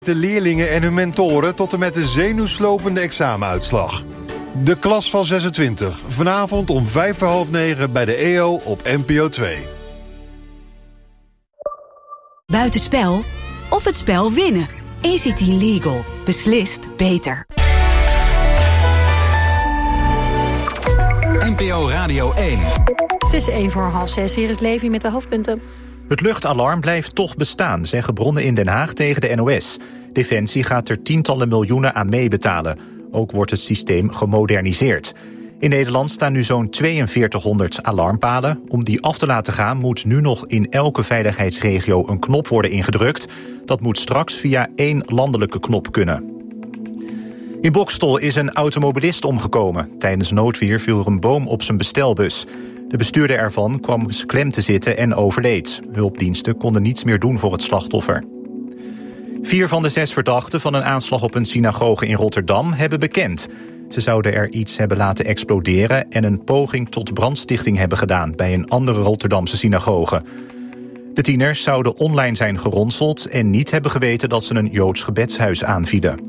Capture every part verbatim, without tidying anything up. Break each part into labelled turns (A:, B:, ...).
A: De leerlingen en hun mentoren tot en met de zenuwslopende examenuitslag. De klas van zesentwintig, vanavond om vijf voor half negen bij de E O op N P O twee.
B: Buitenspel of het spel winnen. A C T Legal. Beslist beter.
C: N P O Radio één.
D: Het is één voor half zes. Hier is Levi met de hoofdpunten.
E: Het luchtalarm blijft toch bestaan, zeggen bronnen in Den Haag tegen de N O S. Defensie gaat er tientallen miljoenen aan meebetalen. Ook wordt het systeem gemoderniseerd. In Nederland staan nu zo'n tweeënveertighonderd alarmpalen. Om die af te laten gaan moet nu nog in elke veiligheidsregio een knop worden ingedrukt. Dat moet straks via één landelijke knop kunnen. In Boxtel is een automobilist omgekomen. Tijdens noodweer viel er een boom op zijn bestelbus. De bestuurder ervan kwam klem te zitten en overleed. Hulpdiensten konden niets meer doen voor het slachtoffer. Vier van de zes verdachten van een aanslag op een synagoge in Rotterdam hebben bekend. Ze zouden er iets hebben laten exploderen en een poging tot brandstichting hebben gedaan bij een andere Rotterdamse synagoge. De tieners zouden online zijn geronseld en niet hebben geweten dat ze een Joods gebedshuis aanvielen.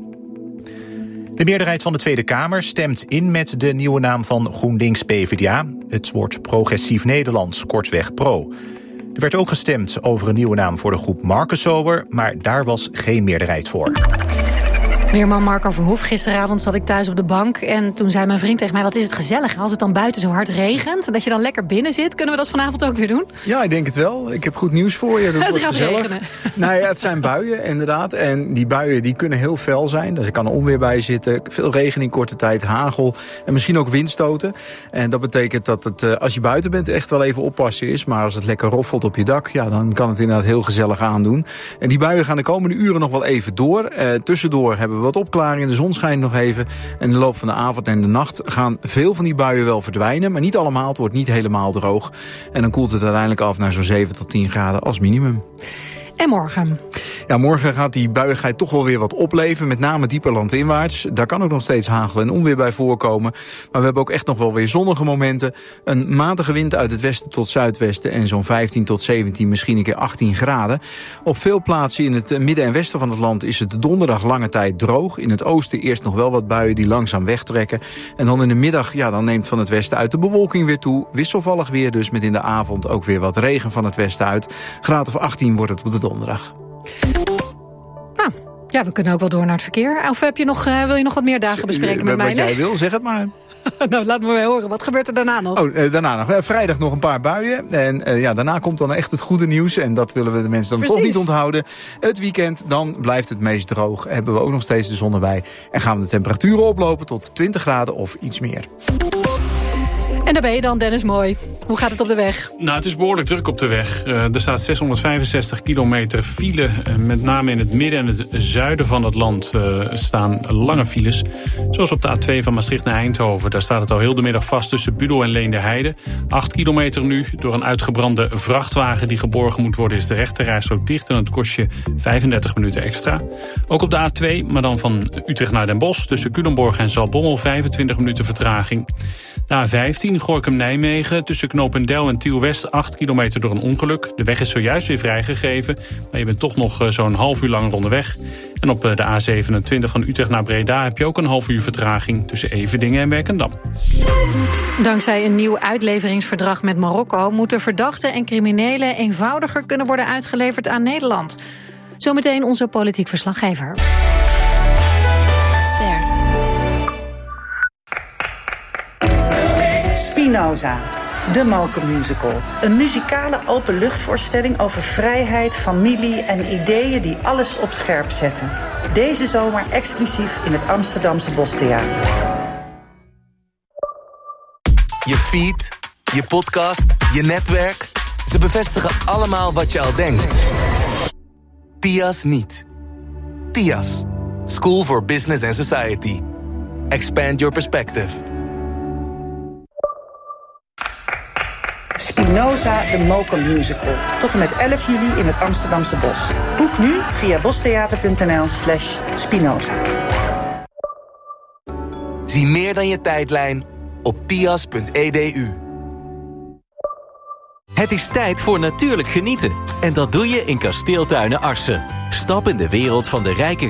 E: De meerderheid van de Tweede Kamer stemt in met de nieuwe naam van GroenLinks P v d A. Het wordt Progressief Nederlands, kortweg PRO. Er werd ook gestemd over een nieuwe naam voor de groep Markensober, maar daar was geen meerderheid voor.
D: Weerman Marco Verhoef, gisteravond zat ik thuis op de bank en toen zei mijn vriend tegen mij: wat is het gezellig als het dan buiten zo hard regent, dat je dan lekker binnen zit. Kunnen we dat vanavond ook weer doen?
F: Ja, ik denk het wel. Ik heb goed nieuws voor je. Dat
D: het
F: wordt
D: gaat
F: gezellig.
D: regenen.
F: Nou ja, het zijn buien inderdaad. En die buien die kunnen heel fel zijn. Dus er kan onweer bij zitten. Veel regen in korte tijd, hagel en misschien ook windstoten. En dat betekent dat het, als je buiten bent, echt wel even oppassen is. Maar als het lekker roffelt op je dak, ja, dan kan het inderdaad heel gezellig aandoen. En die buien gaan de komende uren nog wel even door. Uh, tussendoor hebben we wat opklaringen. De zon schijnt nog even. En in de loop van de avond en de nacht gaan veel van die buien wel verdwijnen. Maar niet allemaal. Het wordt niet helemaal droog. En dan koelt het uiteindelijk af naar zo'n zeven tot tien graden als minimum.
D: En morgen?
F: Ja, morgen gaat die buiigheid toch wel weer wat opleveren. Met name dieper landinwaarts. Daar kan ook nog steeds hagel en onweer bij voorkomen. Maar we hebben ook echt nog wel weer zonnige momenten. Een matige wind uit het westen tot zuidwesten. En zo'n vijftien tot zeventien, misschien een keer achttien graden. Op veel plaatsen in het midden en westen van het land is het donderdag lange tijd droog. In het oosten eerst nog wel wat buien die langzaam wegtrekken. En dan in de middag, ja, dan neemt van het westen uit de bewolking weer toe. Wisselvallig weer dus, met in de avond ook weer wat regen van het westen uit. Graad of achttien wordt het op de donderdag.
D: Nou, ja, we kunnen ook wel door naar het verkeer. Of heb je nog, uh, wil je nog wat meer dagen bespreken met mij?
F: Wat jij wil, zeg het maar.
D: Nou, laat me wel horen. Wat gebeurt er daarna nog?
F: Oh, uh, daarna nog. Uh, vrijdag nog een paar buien. En uh, ja, daarna komt dan echt het goede nieuws. En dat willen we de mensen dan
D: Precies.
F: toch niet onthouden. Het weekend, dan blijft het meest droog. Hebben we ook nog steeds de zon erbij. En gaan we de temperaturen oplopen tot twintig graden of iets meer.
D: En daar ben je dan, Dennis Mooi. Hoe gaat het op de weg?
G: Nou, het is behoorlijk druk op de weg. Uh, er staat zeshonderdvijfenzestig kilometer file. Uh, met name in het midden en het zuiden van het land uh, staan lange files. Zoals op de A twee van Maastricht naar Eindhoven. Daar staat het al heel de middag vast tussen Budel en Leenderheide. Acht kilometer nu. Door een uitgebrande vrachtwagen die geborgen moet worden is de rechterrijstrook dicht. En dat kost je vijfendertig minuten extra. Ook op de A twee, maar dan van Utrecht naar Den Bosch. Tussen Culemborg en Zaltbommel vijfentwintig minuten vertraging. De A vijftien, Gorinchem-Nijmegen, tussen Knopendel en Tiel-West, acht kilometer door een ongeluk. De weg is zojuist weer vrijgegeven, maar je bent toch nog zo'n half uur langer onderweg. En op de A zevenentwintig van Utrecht naar Breda heb je ook een half uur vertraging tussen Everdingen en Werkendam.
D: Dankzij een nieuw uitleveringsverdrag met Marokko moeten verdachten en criminelen eenvoudiger kunnen worden uitgeleverd aan Nederland. Zometeen onze politiek verslaggever.
H: Spinoza, de Mokermusical. Een muzikale openluchtvoorstelling over vrijheid, familie en ideeën die alles op scherp zetten. Deze zomer exclusief in het Amsterdamse Bostheater.
I: Je feed, je podcast, je netwerk. Ze bevestigen allemaal wat je al denkt. T I A S niet. T I A S. School for Business and Society. Expand your perspective.
H: Spinoza, de Mokermusical. Tot en met elf juli in het Amsterdamse Bos. Boek nu via bostheater.nl slash Spinoza.
I: Zie meer dan je tijdlijn op tias punt e d u.
J: Het is tijd voor natuurlijk genieten. En dat doe je in Kasteeltuinen Arcen. Stap in de wereld van de rijke